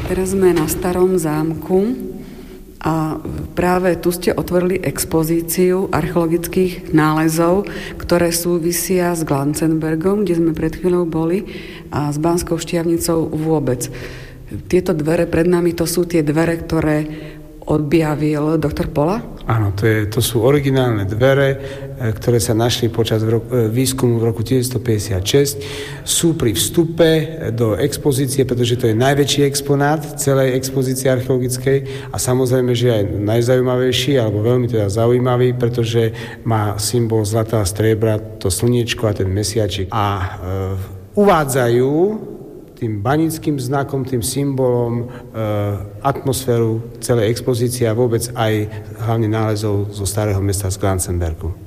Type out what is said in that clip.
Teraz sme na Starom zámku a práve tu ste otvorili expozíciu archeologických nálezov, ktoré súvisia s Glanzenbergom, kde sme pred chvíľou boli, a s Banskou Štiavnicou vôbec. Tieto dvere pred nami, to sú tie dvere, ktoré objavil doktor Pola? Áno, to sú originálne dvere, ktoré sa našli počas výskumu v roku 1956. Sú pri vstupe do expozície, pretože to je najväčší exponát celej expozície archeologickej a samozrejme, že aj najzaujímavejší, alebo veľmi teda zaujímavý, pretože má symbol zlata a striebra, to slniečko a ten mesiačik. A uvádzajú tým banickým znakom, tým symbolom atmosféru celej expozície a vôbec aj hlavne nálezov zo starého mesta z Glanzenbergu.